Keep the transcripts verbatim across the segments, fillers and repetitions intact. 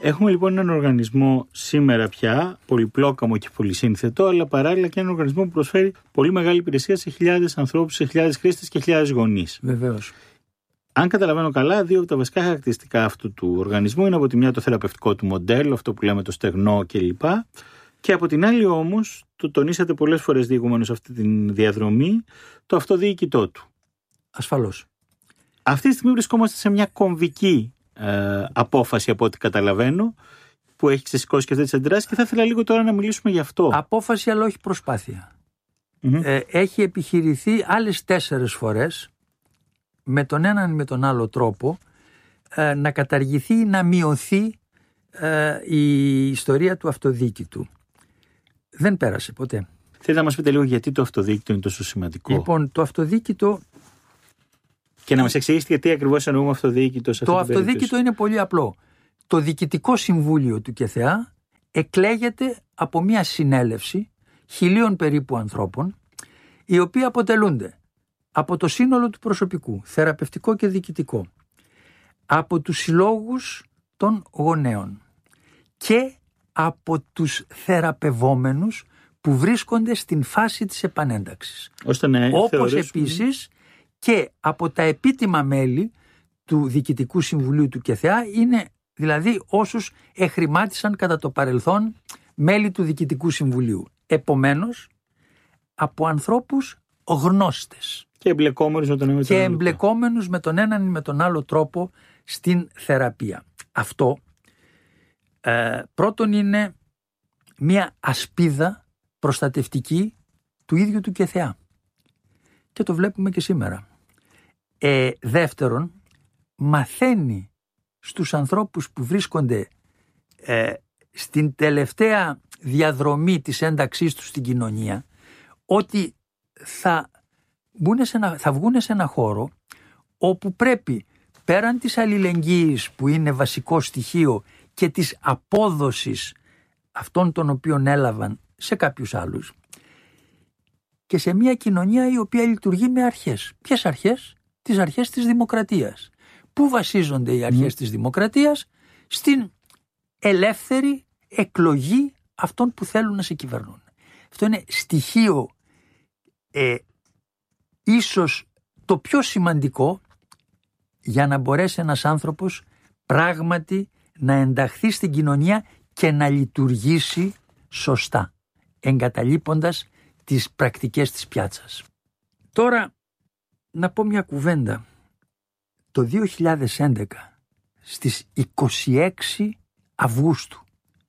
Έχουμε λοιπόν έναν οργανισμό σήμερα πια, πολυπλόκαμο και πολυσύνθετο, αλλά παράλληλα και έναν οργανισμό που προσφέρει πολύ μεγάλη υπηρεσία σε χιλιάδες ανθρώπους, σε χιλιάδες χρήστες και χιλιάδες γονείς. Βεβαίως. Αν καταλαβαίνω καλά, δύο από τα βασικά χαρακτηριστικά αυτού του οργανισμού είναι από τη μια το θεραπευτικό του μοντέλο, αυτό που λέμε το στεγνό κλπ. Και από την άλλη όμως, το τονίσατε πολλές φορές διηγουμένως αυτή τη διαδρομή, το αυτοδιοικητό του. Ασφαλώς. Αυτή τη στιγμή βρισκόμαστε σε μια κομβική ε, απόφαση από ό,τι καταλαβαίνω, που έχει ξεσηκώσει και αυτές τις αντιδράσεις και θα ήθελα λίγο τώρα να μιλήσουμε γι' αυτό. Απόφαση αλλά όχι προσπάθεια. Mm-hmm. Ε, έχει επιχειρηθεί άλλες τέσσερες φορές με τον έναν ή με τον άλλο τρόπο ε, να καταργηθεί ή να μειωθεί ε, η ιστορία του αυτοδιοίκητου. Δεν πέρασε ποτέ. Θέλετε να μας πείτε λίγο γιατί το αυτοδιοίκητο είναι τόσο σημαντικό? Λοιπόν, το αυτοδιοίκητο... Και να μας εξηγήσετε γιατί ακριβώς εννοούμε αυτοδιοίκητο σε αυτή Το την περίπτωση. αυτοδιοίκητο είναι πολύ απλό. Το Διοικητικό Συμβούλιο του ΚΕΘΕΑ εκλέγεται από μια συνέλευση χιλίων περίπου ανθρώπων, οι οποίοι αποτελούνται από το σύνολο του προσωπικού, θεραπευτικό και διοικητικό, από τους συλλόγους των γονέων και από τους θεραπευόμενους που βρίσκονται στην φάση της επανένταξης. Ώστε να Όπως θεωρήσουμε... επίσης και από τα επίτιμα μέλη του Διοικητικού Συμβουλίου του ΚΕΘΕΑ, είναι δηλαδή όσους εχρημάτισαν κατά το παρελθόν μέλη του Διοικητικού Συμβουλίου. Επομένως, από ανθρώπους γνώστες. Και εμπλεκόμενους με τον ένα, και εμπλεκόμενους με τον έναν ή με τον άλλο τρόπο στην θεραπεία. Αυτό ε, πρώτον είναι μια ασπίδα προστατευτική του ίδιου του ΚΕΘΕΑ. Και το βλέπουμε και σήμερα. Ε, δεύτερον, μαθαίνει στους ανθρώπους που βρίσκονται ε, στην τελευταία διαδρομή της ένταξής τους στην κοινωνία ότι θα, σε ένα, θα βγουν σε ένα χώρο όπου πρέπει πέραν της αλληλεγγύης που είναι βασικό στοιχείο και της απόδοσης αυτών των οποίων έλαβαν σε κάποιους άλλους και σε μια κοινωνία η οποία λειτουργεί με αρχές. Ποιες αρχές? Τις αρχές της δημοκρατίας. Πού βασίζονται οι αρχές mm. της δημοκρατίας? Στην ελεύθερη εκλογή αυτών που θέλουν να σε κυβερνούν. Αυτό είναι στοιχείο ε, ίσως το πιο σημαντικό για να μπορέσει ένας άνθρωπος πράγματι να ενταχθεί στην κοινωνία και να λειτουργήσει σωστά, εγκαταλείποντας τις πρακτικές της πιάτσας. Τώρα να πω μια κουβέντα. Το δύο χιλιάδες έντεκα στις είκοσι έξι Αυγούστου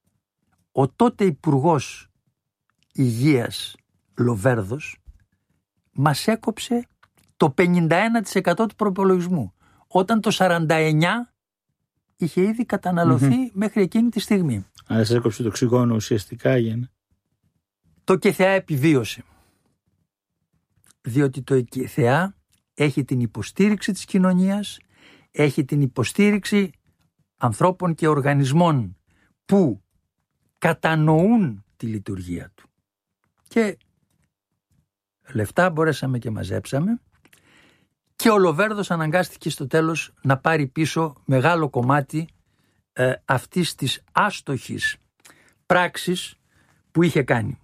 ο τότε Υπουργός Υγείας Λοβέρδος μας έκοψε το πενήντα ένα τοις εκατό του προϋπολογισμού, όταν το σαράντα εννιά τοις εκατό είχε ήδη καταναλωθεί mm-hmm. μέχρι εκείνη τη στιγμή. Άρα σας έκοψε το οξυγόνο ουσιαστικά για να... Το ΚΕΘΕΑ επιβίωσε, διότι το ΚΕΘΕΑ έχει την υποστήριξη της κοινωνίας, έχει την υποστήριξη ανθρώπων και οργανισμών που κατανοούν τη λειτουργία του. Και λεφτά μπορέσαμε και μαζέψαμε και ο Λοβέρδος αναγκάστηκε στο τέλος να πάρει πίσω μεγάλο κομμάτι ε, αυτής της άστοχης πράξης που είχε κάνει.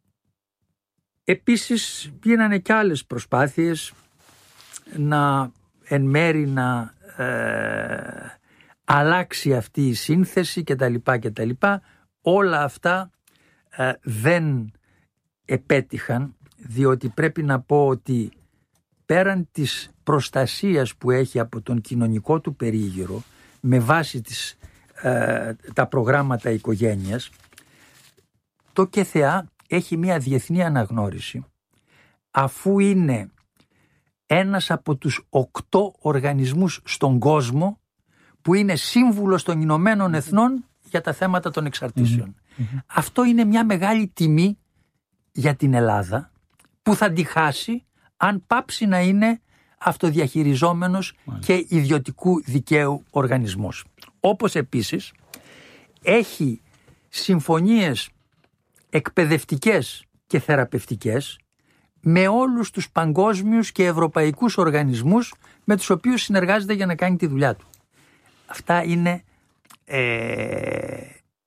Επίσης γίνανε και άλλες προσπάθειες να εν μέρη να ε, αλλάξει αυτή η σύνθεση κτλ. κτλ. Όλα αυτά ε, δεν επέτυχαν, διότι πρέπει να πω ότι πέραν της προστασίας που έχει από τον κοινωνικό του περίγυρο με βάση τις, ε, τα προγράμματα οικογένειας, το ΚΕΘΕΑ έχει μια διεθνή αναγνώριση, αφού είναι ένας από τους οκτώ οργανισμούς στον κόσμο που είναι σύμβουλος των Ηνωμένων Εθνών για τα θέματα των εξαρτήσεων. Mm-hmm. Αυτό είναι μια μεγάλη τιμή για την Ελλάδα που θα τη χάσει αν πάψει να είναι αυτοδιαχειριζόμενος mm-hmm. και ιδιωτικού δικαίου οργανισμός. Όπως επίσης έχει συμφωνίες εκπαιδευτικές και θεραπευτικές με όλους τους παγκόσμιους και ευρωπαϊκούς οργανισμούς με τους οποίους συνεργάζεται για να κάνει τη δουλειά του. Αυτά είναι ε,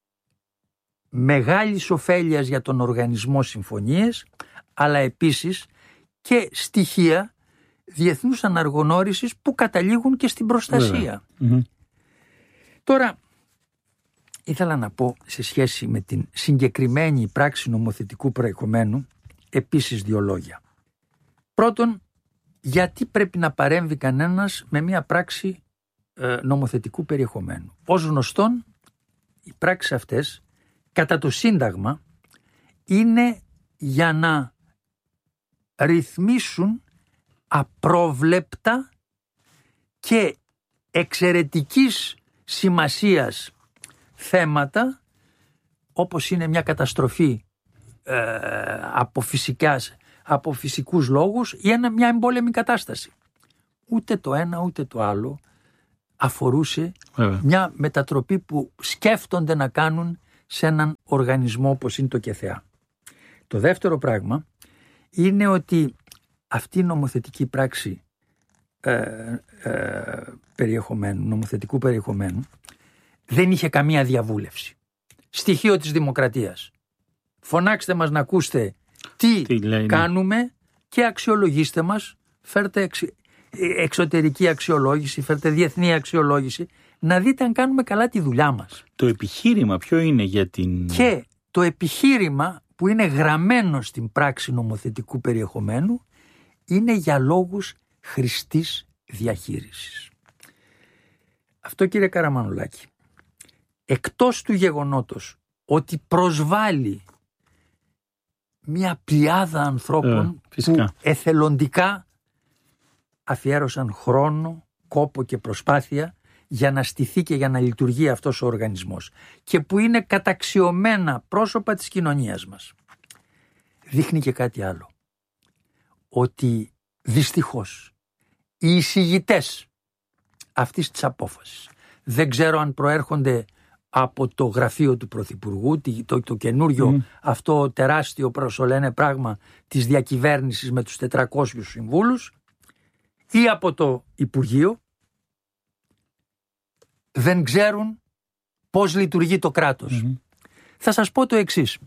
μεγάλης ωφέλειας για τον οργανισμό συμφωνίες, αλλά επίσης και στοιχεία διεθνούς αναγνώρισης που καταλήγουν και στην προστασία. Mm-hmm. Τώρα, ήθελα να πω σε σχέση με την συγκεκριμένη πράξη νομοθετικού περιεχομένου επίσης δύο λόγια. Πρώτον, γιατί πρέπει να παρέμβει κανένας με μια πράξη ε, νομοθετικού περιεχομένου. Ως γνωστόν, οι πράξεις αυτές κατά το Σύνταγμα είναι για να ρυθμίσουν απρόβλεπτα και εξαιρετικής σημασίας θέματα, όπως είναι μια καταστροφή ε, από, φυσικάς, από φυσικούς λόγους ή ένα, μια εμπόλεμη κατάσταση. Ούτε το ένα ούτε το άλλο αφορούσε Βέβαια. μια μετατροπή που σκέφτονται να κάνουν σε έναν οργανισμό όπως είναι το ΚΕΘΕΑ. Το δεύτερο πράγμα είναι ότι αυτή η νομοθετική πράξη ε, ε, περιεχομένου, νομοθετικού περιεχομένου δεν είχε καμία διαβούλευση. Στοιχείο της δημοκρατίας. Φωνάξτε μας να ακούστε τι, τι κάνουμε και αξιολογήστε μας, φέρτε εξ, εξωτερική αξιολόγηση, φέρτε διεθνή αξιολόγηση, να δείτε αν κάνουμε καλά τη δουλειά μας. Το επιχείρημα ποιο είναι για την... Και το επιχείρημα που είναι γραμμένο στην πράξη νομοθετικού περιεχομένου είναι για λόγους χρηστής διαχείρισης. Αυτό, κύριε Καραμανουλάκη, εκτός του γεγονότος ότι προσβάλλει μια πλειάδα ανθρώπων ε, που εθελοντικά αφιέρωσαν χρόνο, κόπο και προσπάθεια για να στηθεί και για να λειτουργεί αυτός ο οργανισμός και που είναι καταξιωμένα πρόσωπα της κοινωνίας μας. Δείχνει και κάτι άλλο. Ότι δυστυχώς οι εισηγητές αυτής της απόφασης, δεν ξέρω αν προέρχονται από το γραφείο του Πρωθυπουργού, το, το, το καινούριο mm. αυτό τεράστιο προσολένε πράγμα της διακυβέρνησης με τους τετρακόσιους συμβούλους, ή από το Υπουργείο, δεν ξέρουν πώς λειτουργεί το κράτος. Mm-hmm. Θα σας πω το εξής.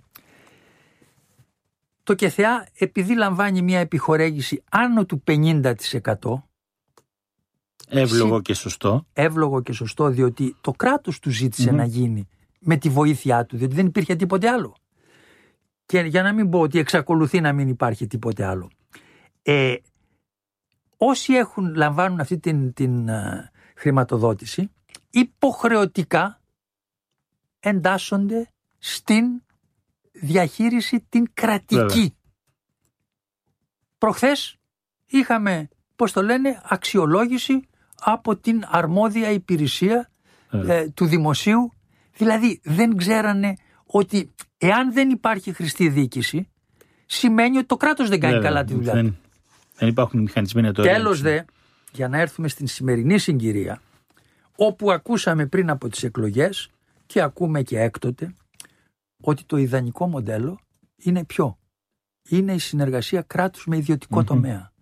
Το ΚΕΘΕΑ, επειδή λαμβάνει μια επιχορήγηση άνω του πενήντα τοις εκατό, εύλογο συ... και σωστό. Εύλογο και σωστό, διότι το κράτος του ζήτησε mm-hmm. να γίνει με τη βοήθειά του, διότι δεν υπήρχε τίποτε άλλο. Και για να μην πω ότι εξακολουθεί να μην υπάρχει τίποτε άλλο. Ε, όσοι έχουν, λαμβάνουν αυτή την, την uh, χρηματοδότηση, υποχρεωτικά εντάσσονται στην διαχείριση την κρατική. Βέβαια. Προχθές είχαμε, πώς το λένε, αξιολόγηση από την αρμόδια υπηρεσία ε, του δημοσίου. Δηλαδή δεν ξέρανε ότι εάν δεν υπάρχει χρηστή διοίκηση, σημαίνει ότι το κράτος δεν κάνει Βέβαια. καλά τη δουλειά δεν, του. Δεν υπάρχουν μηχανισμοί να το Τέλος δε, για να έρθουμε στην σημερινή συγκυρία, όπου ακούσαμε πριν από τις εκλογές και ακούμε και έκτοτε ότι το ιδανικό μοντέλο είναι ποιο? Είναι η συνεργασία κράτους με ιδιωτικό mm-hmm. τομέα.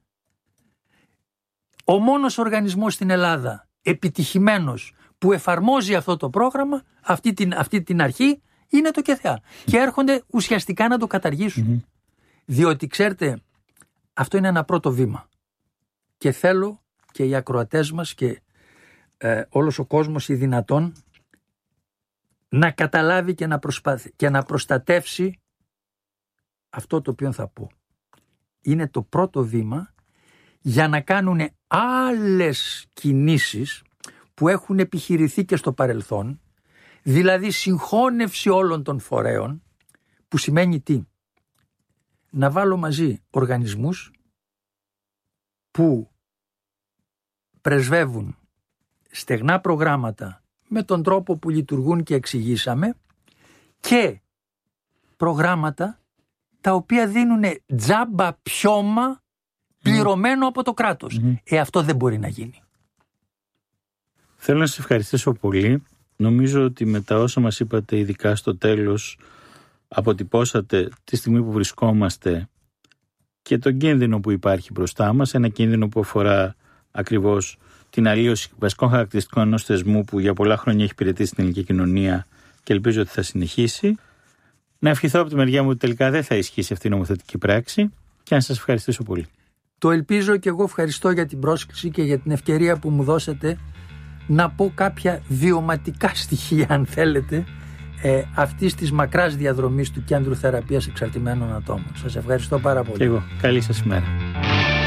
Ο μόνος οργανισμός στην Ελλάδα επιτυχημένος που εφαρμόζει αυτό το πρόγραμμα, αυτή την, αυτή την αρχή, είναι το ΚΕΘΕΑ. Και έρχονται ουσιαστικά να το καταργήσουν. Mm-hmm. Διότι ξέρετε, αυτό είναι ένα πρώτο βήμα. Και θέλω και οι ακροατές μας και ε, όλος ο κόσμος οι δυνατόν να καταλάβει και να, προσπαθ... και να προστατεύσει αυτό το οποίο θα πω. Είναι το πρώτο βήμα για να κάνουν άλλες κινήσεις που έχουν επιχειρηθεί και στο παρελθόν, δηλαδή συγχώνευση όλων των φορέων, που σημαίνει τι? Να βάλω μαζί οργανισμούς που πρεσβεύουν στεγνά προγράμματα με τον τρόπο που λειτουργούν και εξηγήσαμε, και προγράμματα τα οποία δίνουν τζάμπα πιώμα πληρωμένο από το κράτος. Mm-hmm. Ε, αυτό δεν μπορεί να γίνει. Θέλω να σας ευχαριστήσω πολύ. Νομίζω ότι με τα όσα μας είπατε, ειδικά στο τέλος, αποτυπώσατε τη στιγμή που βρισκόμαστε και τον κίνδυνο που υπάρχει μπροστά μας, ένα κίνδυνο που αφορά ακριβώς την αλλίωση βασικών χαρακτηριστικών ενός θεσμού που για πολλά χρόνια έχει υπηρετήσει την ελληνική κοινωνία και ελπίζω ότι θα συνεχίσει. Να ευχηθώ από τη μεριά μου ότι τελικά δεν θα ισχύσει αυτή η νομοθετική πράξη και να σας ευχαριστήσω πολύ. Το ελπίζω και εγώ ευχαριστώ για την πρόσκληση και για την ευκαιρία που μου δώσετε να πω κάποια βιωματικά στοιχεία, αν θέλετε, ε, αυτής της μακράς διαδρομής του Κέντρου Θεραπείας Εξαρτημένων Ατόμων. Σας ευχαριστώ πάρα πολύ. Και εγώ. Καλή σας ημέρα.